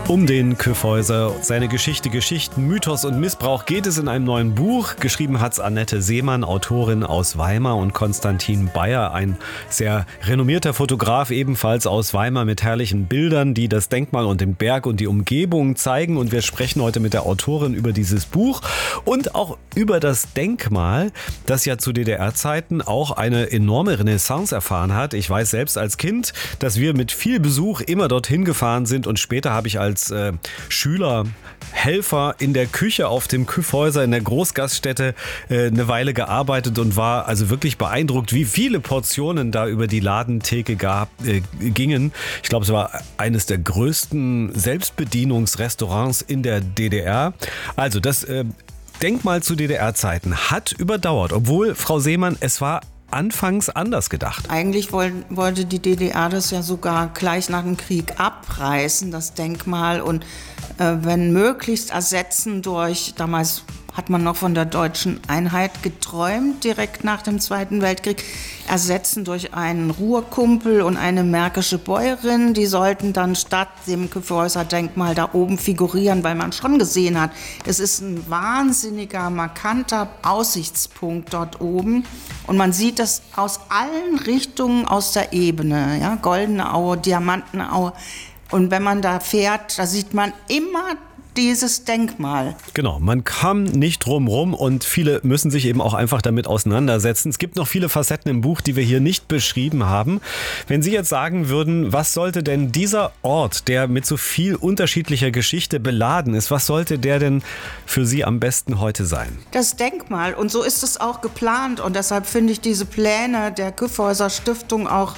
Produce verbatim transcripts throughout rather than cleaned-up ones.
Um den Kyffhäuser, seine Geschichte, Geschichten, Mythos und Missbrauch geht es in einem neuen Buch. Geschrieben hat's Annette Seemann, Autorin aus Weimar, und Konstantin Bayer, ein sehr renommierter Fotograf, ebenfalls aus Weimar, mit herrlichen Bildern, die das Denkmal und den Berg und die Umgebung zeigen. Und wir sprechen heute mit der Autorin über dieses Buch und auch über das Denkmal, das ja zu D D R-Zeiten auch eine enorme Renaissance erfahren hat. Ich weiß selbst als Kind, dass wir mit viel Besuch immer dorthin gefahren sind, und später habe ich als äh, Schüler, Helfer in der Küche auf dem Kyffhäuser in der Großgaststätte äh, eine Weile gearbeitet und war also wirklich beeindruckt, wie viele Portionen da über die Ladentheke gab, äh, gingen. Ich glaube, es war eines der größten Selbstbedienungsrestaurants in der D D R. Also das äh, Denkmal zu D D R-Zeiten hat überdauert, obwohl, Frau Seemann, es war anfangs anders gedacht. Eigentlich wollte die D D R das ja sogar gleich nach dem Krieg abreißen, das Denkmal, und äh, wenn möglichst ersetzen durch, damals hat man noch von der deutschen Einheit geträumt, direkt nach dem Zweiten Weltkrieg, ersetzen durch einen Ruhrkumpel und eine märkische Bäuerin. Die sollten dann statt dem Kyffhäuser-Denkmal da oben figurieren, weil man schon gesehen hat, es ist ein wahnsinniger, markanter Aussichtspunkt dort oben. Und man sieht das aus allen Richtungen aus der Ebene, ja, Goldene Aue, Diamantenaue. Und wenn man da fährt, da sieht man immer dieses Denkmal. Genau, man kam nicht drum rum, und viele müssen sich eben auch einfach damit auseinandersetzen. Es gibt noch viele Facetten im Buch, die wir hier nicht beschrieben haben. Wenn Sie jetzt sagen würden, was sollte denn dieser Ort, der mit so viel unterschiedlicher Geschichte beladen ist, was sollte der denn für Sie am besten heute sein? Das Denkmal, und so ist es auch geplant, und deshalb finde ich diese Pläne der Kyffhäuser Stiftung auch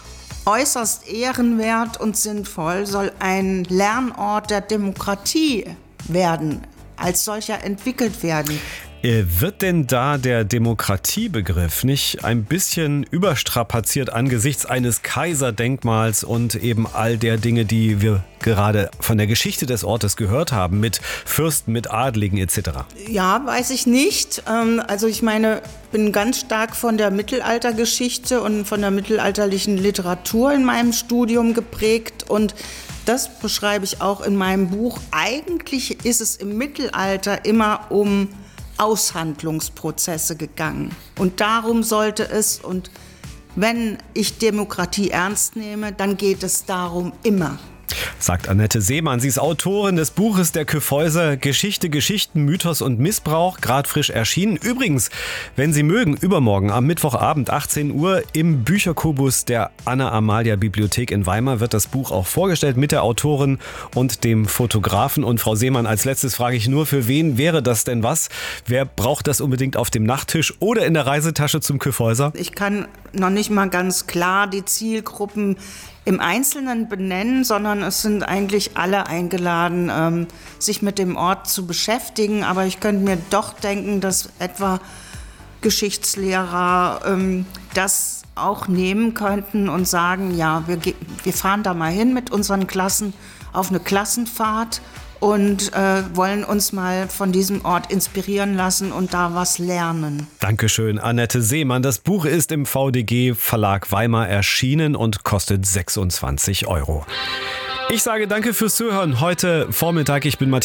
äußerst ehrenwert und sinnvoll, soll ein Lernort der Demokratie werden, als solcher entwickelt werden. Wird denn da der Demokratiebegriff nicht ein bisschen überstrapaziert angesichts eines Kaiserdenkmals und eben all der Dinge, die wir gerade von der Geschichte des Ortes gehört haben, mit Fürsten, mit Adligen et cetera? Ja, weiß ich nicht. Also ich meine, ich bin ganz stark von der Mittelaltergeschichte und von der mittelalterlichen Literatur in meinem Studium geprägt, und das beschreibe ich auch in meinem Buch. Eigentlich ist es im Mittelalter immer um Aushandlungsprozesse gegangen. Und darum sollte es, und wenn ich Demokratie ernst nehme, dann geht es darum immer. Sagt Annette Seemann. Sie ist Autorin des Buches Der Kyffhäuser, Geschichte, Geschichten, Mythos und Missbrauch, gerade frisch erschienen. Übrigens, wenn Sie mögen, übermorgen am Mittwochabend achtzehn Uhr im Bücherkubus der Anna-Amalia-Bibliothek in Weimar wird das Buch auch vorgestellt mit der Autorin und dem Fotografen. Und Frau Seemann, als letztes frage ich nur, für wen wäre das denn was? Wer braucht das unbedingt auf dem Nachttisch oder in der Reisetasche zum Kyffhäuser? Ich kann noch nicht mal ganz klar die Zielgruppen im Einzelnen benennen, sondern es sind eigentlich alle eingeladen, ähm, sich mit dem Ort zu beschäftigen. Aber ich könnte mir doch denken, dass etwa Geschichtslehrer ähm, das auch nehmen könnten und sagen, ja, wir, ge- wir fahren da mal hin mit unseren Klassen auf eine Klassenfahrt und äh, wollen uns mal von diesem Ort inspirieren lassen und da was lernen. Dankeschön, Annette Seemann. Das Buch ist im V D G Verlag Weimar erschienen und kostet sechsundzwanzig Euro. Ich sage danke fürs Zuhören heute Vormittag. Ich bin Matthias